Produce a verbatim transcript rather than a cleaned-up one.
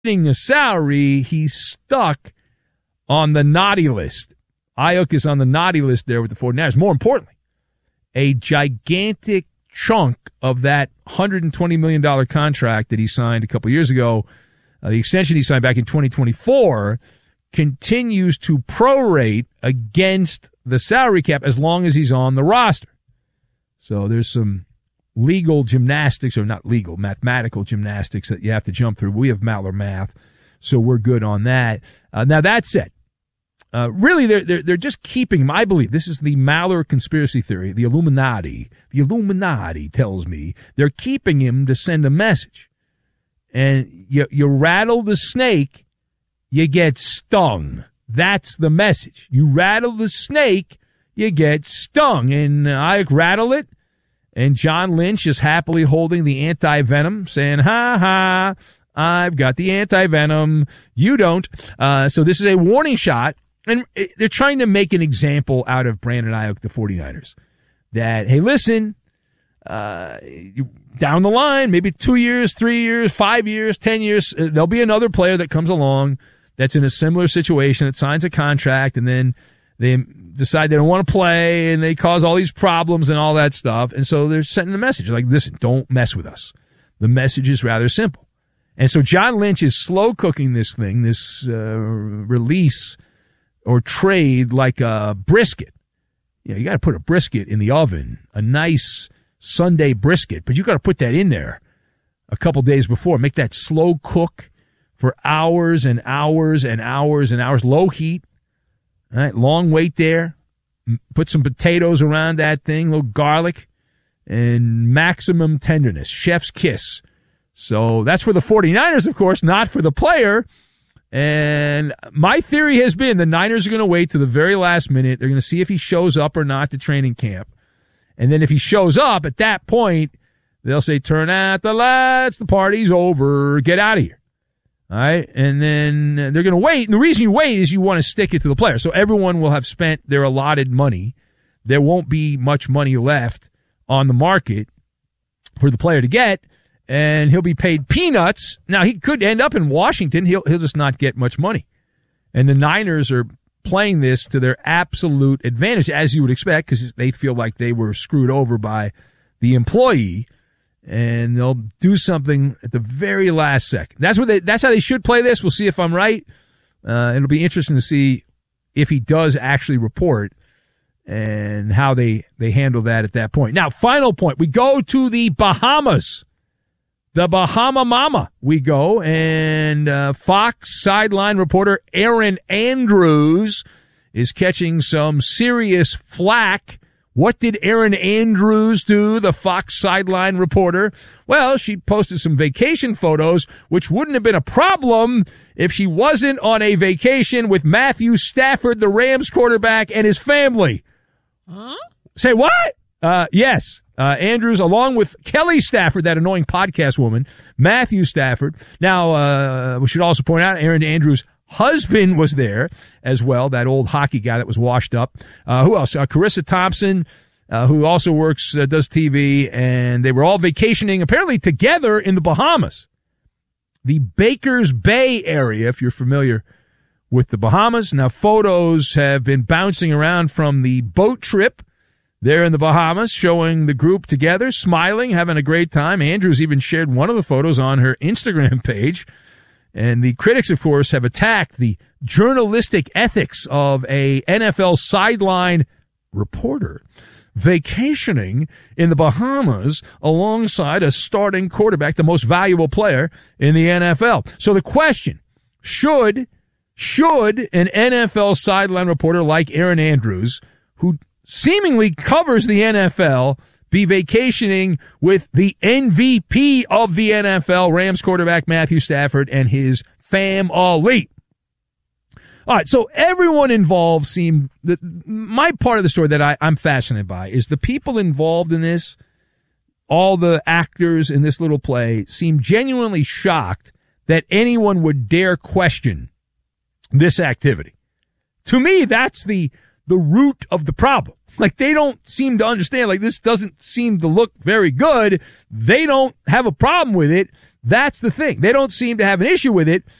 getting a salary, he's stuck on the naughty list. Ayuk is on the naughty list there with the 49ers. More importantly, a gigantic chunk of that one hundred twenty million dollars contract that he signed a couple years ago, uh, the extension he signed back in twenty twenty-four, continues to prorate against the salary cap as long as he's on the roster. So there's some legal gymnastics, or not legal, mathematical gymnastics that you have to jump through. We have Maller math, so we're good on that. Uh, now, that said, Uh, really, they're, they're, they're just keeping him. I believe this is the Maller conspiracy theory, the Illuminati. The Illuminati tells me they're keeping him to send a message. And you, you rattle the snake, you get stung. That's the message. You rattle the snake, you get stung. And I rattle it, and John Lynch is happily holding the anti-venom, saying, ha ha, I've got the anti-venom. You don't. Uh, so this is a warning shot. And they're trying to make an example out of Brandon Ayuk, the 49ers, that, hey, listen, uh, down the line, maybe two years, three years, five years, ten years, uh, there'll be another player that comes along that's in a similar situation, that signs a contract, and then they decide they don't want to play, and they cause all these problems and all that stuff. And so they're sending a message like, listen, don't mess with us. The message is rather simple. And so John Lynch is slow cooking this thing, this uh, release or trade like a brisket. You know, you got to put a brisket in the oven, a nice Sunday brisket, but you got to put that in there a couple days before. Make that slow cook for hours and hours and hours and hours, low heat. All right, long wait there. Put some potatoes around that thing, a little garlic, and maximum tenderness, chef's kiss. So that's for the 49ers, of course, not for the player. And my theory has been the Niners are going to wait to the very last minute. They're going to see if he shows up or not to training camp. And then if he shows up at that point, they'll say, turn out the lights, the party's over, get out of here. All right? And then they're going to wait. And the reason you wait is you want to stick it to the player. So everyone will have spent their allotted money. There won't be much money left on the market for the player to get. And he'll be paid peanuts. Now, he could end up in Washington. He'll he'll just not get much money. And the Niners are playing this to their absolute advantage, as you would expect, because they feel like they were screwed over by the employee. And they'll do something at the very last second. That's what they. That's how they should play this. We'll see if I'm right. Uh, it'll be interesting to see if he does actually report and how they, they handle that at that point. Now, final point. We go to the Bahamas. The Bahama Mama, we go, and uh, Fox sideline reporter Erin Andrews is catching some serious flack. What did Erin Andrews do, the Fox sideline reporter? Well, she posted some vacation photos, which wouldn't have been a problem if she wasn't on a vacation with Matthew Stafford, the Rams quarterback, and his family. Huh? Say what? Uh, yes. Uh, Andrews, along with Kelly Stafford, that annoying podcast woman, Matthew Stafford. Now, uh, we should also point out Erin Andrews' husband was there as well, that old hockey guy that was washed up. Uh, who else? Uh, Carissa Thompson, uh, who also works, uh, does T V, and they were all vacationing apparently together in the Bahamas. The Bakers Bay area, if you're familiar with the Bahamas. Now, photos have been bouncing around from the boat trip there in the Bahamas, showing the group together, smiling, having a great time. Andrews even shared one of the photos on her Instagram page. And the critics, of course, have attacked the journalistic ethics of a N F L sideline reporter vacationing in the Bahamas alongside a starting quarterback, the most valuable player in the N F L. So the question, should, should an N F L sideline reporter like Erin Andrews, who seemingly covers the N F L, be vacationing with the M V P of the N F L, Rams quarterback Matthew Stafford, and his family? All right, so everyone involved seemed, the, my part of the story that I, I'm fascinated by is the people involved in this, all the actors in this little play, seem genuinely shocked that anyone would dare question this activity. To me, that's the the root of the problem. Like, they don't seem to understand, like, this doesn't seem to look very good. They don't have a problem with it. That's the thing. They don't seem to have an issue with it.